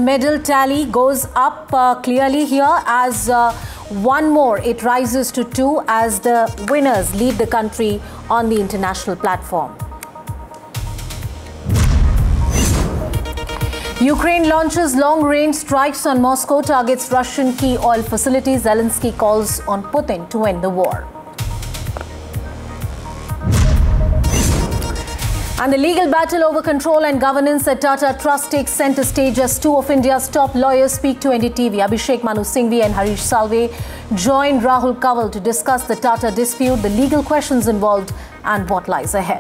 medal tally goes up clearly here as one more. It rises to 2 as the winners lead the country on the international platform. Ukraine launches long-range strikes on Moscow, targets Russian key oil facilities. Zelensky calls on Putin to end the war. And the legal battle over control and governance at Tata Trust takes centre stage as 2 of India's top lawyers speak to NDTV. Abhishek Manu Singhvi and Harish Salve join Rahul Kanwal to discuss the Tata dispute, the legal questions involved and what lies ahead.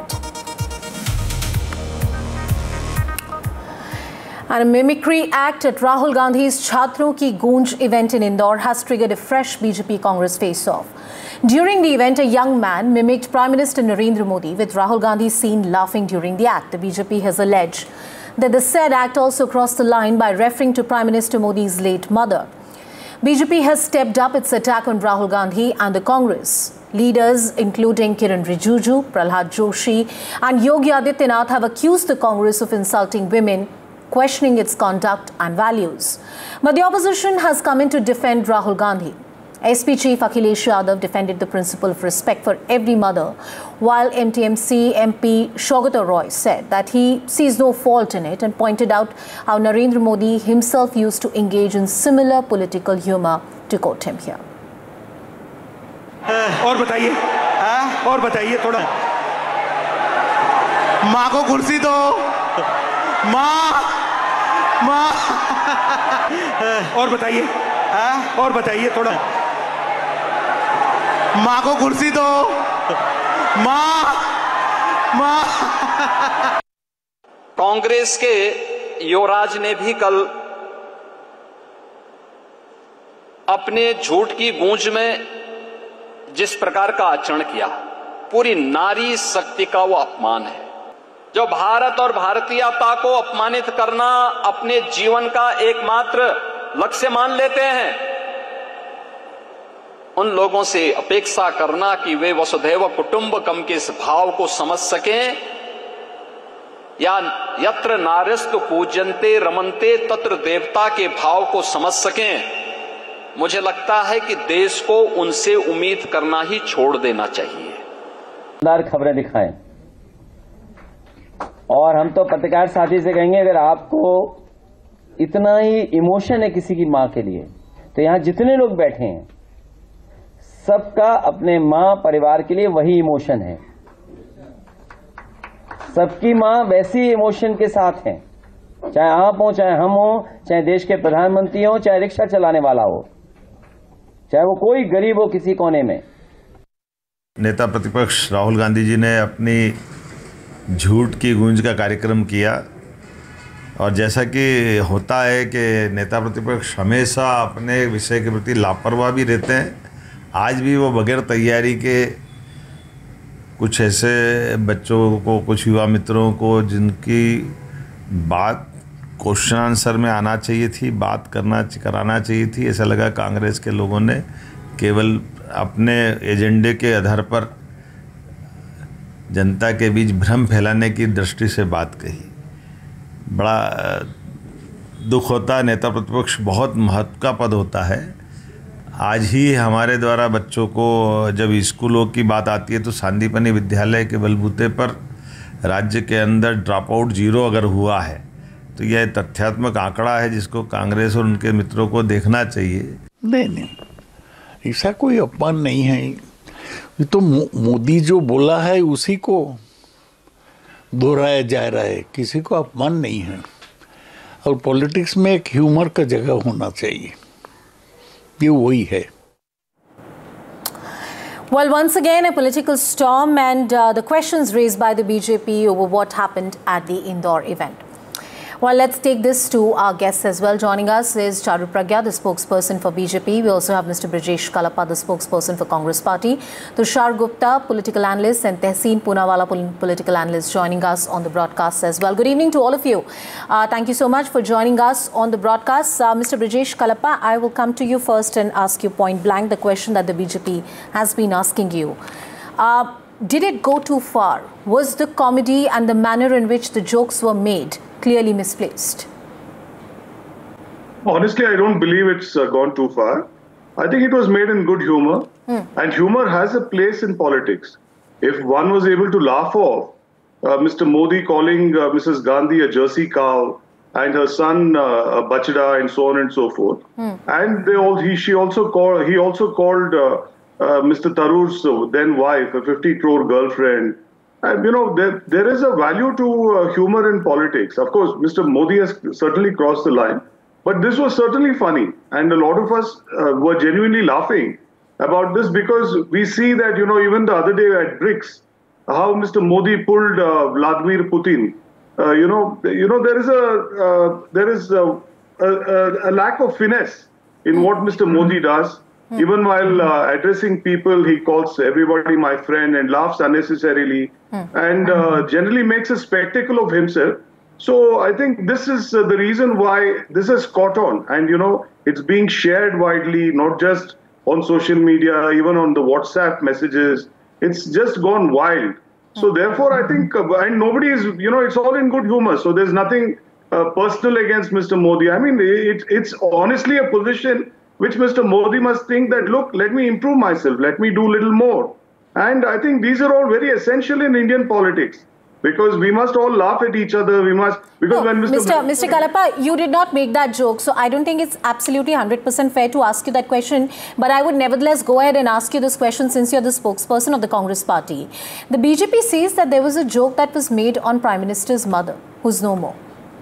And a mimicry act at Rahul Gandhi's Chhatron Ki Goonj event in Indore has triggered a fresh BJP Congress face-off. During the event, a young man mimicked Prime Minister Narendra Modi, with Rahul Gandhi seen laughing during the act. The BJP has alleged that the said act also crossed the line by referring to Prime Minister Modi's late mother. BJP has stepped up its attack on Rahul Gandhi and the Congress. Leaders including Kiran Rijiju, Prahlad Joshi and Yogi Adityanath have accused the Congress of insulting women, questioning its conduct and values. But the opposition has come in to defend Rahul Gandhi. SP Chief Akhilesh Yadav defended the principle of respect for every mother, while MTMC MP Saugata Roy said that he sees no fault in it and pointed out how Narendra Modi himself used to engage in similar political humor, to quote him here. और बताइए थोड़ा माँ को कुर्सी दो माँ और बताइए थोड़ा माँ को कुर्सी दो माँ कांग्रेस के युवराज ने भी कल अपने झूठ की गूंज में जिस प्रकार का आचरण किया, पूरी नारी शक्ति का वो अपमान है। जो भारत और भारतीयता को अपमानित करना अपने जीवन का एकमात्र लक्ष्य मान लेते हैं, उन लोगों से अपेक्षा करना कि वे वसुधैव कुटुंबकम के इस भाव को समझ सकें, या यत्र नार्यस्तु पूज्यन्ते रमन्ते तत्र देवता के भाव को समझ सकें, मुझे लगता है कि देश को उनसे उम्मीद करना ही छोड़ देना चाहिए। खबरें दिखाएं और हम तो पत्रकार साथी से कहेंगे, अगर आपको इतना ही इमोशन है किसी की मां के लिए, तो यहां जितने लोग बैठे हैं सबका अपने मां परिवार के लिए वही इमोशन है। सबकी मां वैसी इमोशन के साथ है, चाहे आप हो, चाहे हम हो, चाहे देश के प्रधानमंत्री हो, चाहे रिक्शा चलाने वाला हो, चाहे वो कोई गरीब हो किसी कोने में। नेता प्रतिपक्ष राहुल गांधी जी ने अपनी झूठ की गूंज का कार्यक्रम किया, और जैसा कि होता है कि नेता प्रतिपक्ष हमेशा अपने विषय के प्रति लापरवाह भी रहते हैं, आज भी वो बगैर तैयारी के कुछ ऐसे बच्चों को, कुछ युवा मित्रों को जिनकी बात क्वेश्चन आंसर में आना चाहिए थी, बात कराना चाहिए थी, ऐसा लगा कांग्रेस के लोगों ने केवल अपने एजेंडे के आधार पर जनता के बीच भ्रम फैलाने की दृष्टि से बात कही। बड़ा दुख होता है, नेता प्रतिपक्ष बहुत महत्व का पद होता है। आज ही हमारे द्वारा बच्चों को जब स्कूलों की बात आती है तो सांदीपनि विद्यालय के बलबूते पर राज्य के अंदर ड्रॉप आउट 0 अगर हुआ है तो यह तथ्यात्मक आंकड़ा है जिसको कांग्रेस और उनके मित्रों को देखना चाहिए। नहीं, ऐसा कोई अपमान नहीं है। ये तो मोदी जो बोला है उसी को दोहराया जा रहा है, किसी को अपमान नहीं है। और पॉलिटिक्स में एक ह्यूमर का जगह होना चाहिए, ये वही है। Well, once again, a political storm and the questions raised by the BJP over what happened at the Indore event. Well, let's take this to our guests as well. Joining us is Charu Pragya, the spokesperson for BJP. We also have Mr. Brijesh Kalappa, the spokesperson for Congress Party. Tushar Gupta, political analyst, and Tehseen Poonawala, political analyst, joining us on the broadcast as well. Good evening to all of you. Thank you so much for joining us on the broadcast. Mr. Brijesh Kalappa, I will come to you first and ask you point blank the question that the BJP has been asking you. Did it go too far? Was the comedy and the manner in which the jokes were made clearly misplaced? Honestly, I don't believe it's gone too far. I think it was made in good humor, and humor has a place in politics. If one was able to laugh off Mr. Modi calling Mrs. Gandhi a Jersey cow and her son a bachada and so on and so forth, and he also called Mr. Tharoor's then wife a 50 crore girlfriend. And there is a value to humor in politics. Of course, Mr. Modi has certainly crossed the line. But this was certainly funny, and a lot of us were genuinely laughing about this because we see that, even the other day at BRICS, how Mr. Modi pulled Vladimir Putin. There is a lack of finesse in what Mr. Modi does. Even while addressing people, he calls everybody my friend and laughs unnecessarily and generally makes a spectacle of himself. So I think this is the reason why this has caught on, and it's being shared widely, not just on social media, even on the WhatsApp messages. It's just gone wild. So therefore, I think, and nobody is, it's all in good humor. So there's nothing personal against Mr. Modi. I mean, it's honestly a position which Mr. Modi must think that, look, let me improve myself, let me do a little more. And I think these are all very essential in Indian politics. Because we must all laugh at each other. When Mr. Kalappa, you did not make that joke, so I don't think it's absolutely 100% fair to ask you that question. But I would nevertheless go ahead and ask you this question since you're the spokesperson of the Congress party. The BJP says that there was a joke that was made on Prime Minister's mother, who's no more.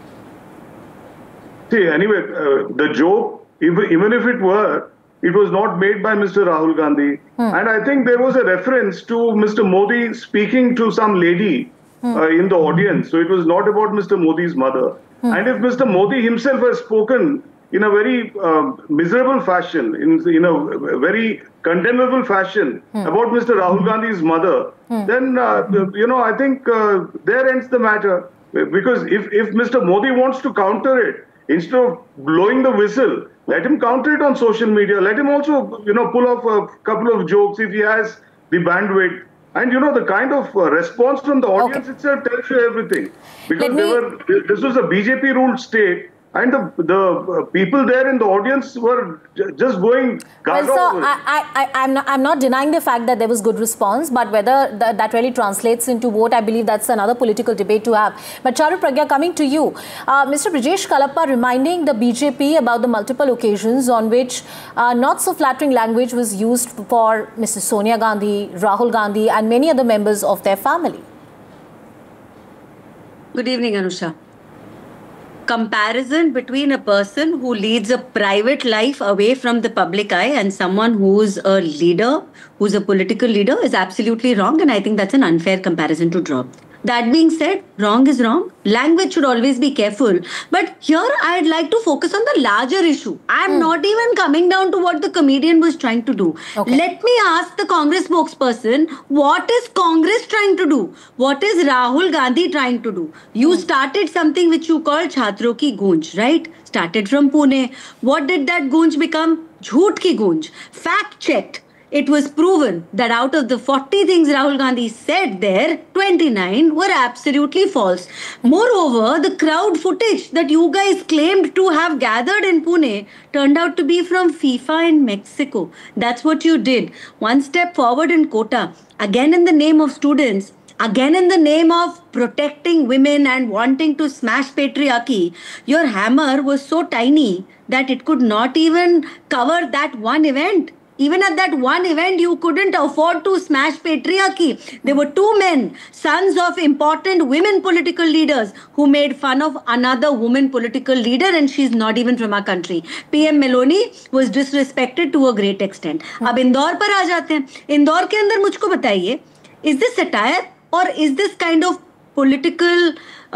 See, anyway, the joke, even if it was not made by Mr. Rahul Gandhi. And I think there was a reference to Mr. Modi speaking to some lady in the audience. So it was not about Mr. Modi's mother. And if Mr. Modi himself has spoken in a very miserable fashion, in a very condemnable fashion about Mr. Rahul Gandhi's mother, then, I think there ends the matter. Because if Mr. Modi wants to counter it, instead of blowing the whistle, let him counter it on social media. Let him also, pull off a couple of jokes if he has the bandwidth. And the kind of response from the audience itself tells you everything. Because this was a BJP-ruled state, and the people there in the audience were just going gaga. Well, sir, I'm not denying the fact that there was good response, but whether that really translates into vote, I believe that's another political debate to have. But Charu Pragya, coming to you, Mr. Brijesh Kalappa reminding the BJP about the multiple occasions on which not so flattering language was used for Mrs. Sonia Gandhi, Rahul Gandhi, and many other members of their family. Good evening, Anusha. Comparison between a person who leads a private life away from the public eye and someone who's a leader, who's a political leader, is absolutely wrong, and I think that's an unfair comparison to draw. That being said, wrong is wrong. Language should always be careful. But here I'd like to focus on the larger issue. I'm not even coming down to what the comedian was trying to do. Okay. Let me ask the Congress spokesperson, what is Congress trying to do? What is Rahul Gandhi trying to do? You started something which you call Chhatron Ki Goonj, right? Started from Pune. What did that goonj become? Jhoot ki goonj. Fact checked. It was proven that out of the 40 things Rahul Gandhi said there, 29 were absolutely false. Moreover, the crowd footage that you guys claimed to have gathered in Pune turned out to be from FIFA in Mexico. That's what you did. One step forward in Kota, again in the name of students, again in the name of protecting women and wanting to smash patriarchy. Your hammer was so tiny that it could not even cover that one event. Even at that one event, you couldn't afford to smash patriarchy. There were two men, sons of important women political leaders, who made fun of another woman political leader, and she's not even from our country. PM Meloni was disrespected to a great extent. अब इंदौर पर आ जाते हैं. इंदौर के अंदर मुझको बताइए, is this satire or is this kind of political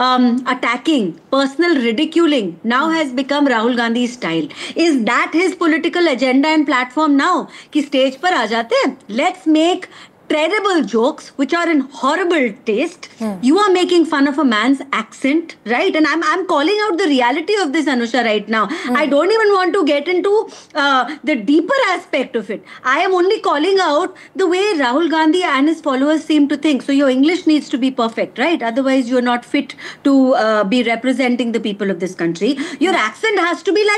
attacking, personal ridiculing now has become Rahul Gandhi's style? Is that his political agenda and platform now? Ki stage par aa jate hain. Let's make terrible jokes which are in horrible taste. You are making fun of a man's accent, right? And I'm calling out the reality of this, Anusha, right now. I don't even want to get into the deeper aspect of it. I am only calling out the way Rahul Gandhi and his followers seem to think. So your English needs to be perfect, right? Otherwise you're not fit to be representing the people of this country. Your accent has to be like